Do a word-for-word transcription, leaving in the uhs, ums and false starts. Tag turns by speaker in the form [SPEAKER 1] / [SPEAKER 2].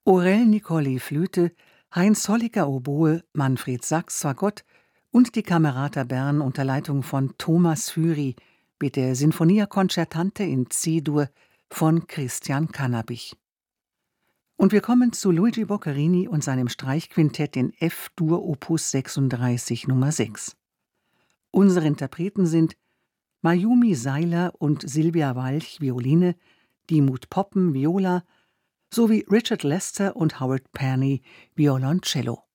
[SPEAKER 1] Aurel Nicoli Flöte, Heinz Holliger Oboe, Manfred Sachs Fagott und die Camerata Bern unter Leitung von Thomas Hyry mit der Sinfonia Concertante in C-Dur von Christian Cannabich. Und wir kommen zu Luigi Boccherini und seinem Streichquintett in F-Dur Opus sechsunddreißig Nummer sechs. Unsere Interpreten sind Mayumi Seiler und Silvia Walch Violine, Dimut Poppen Viola sowie Richard Lester und Howard Perney Violoncello.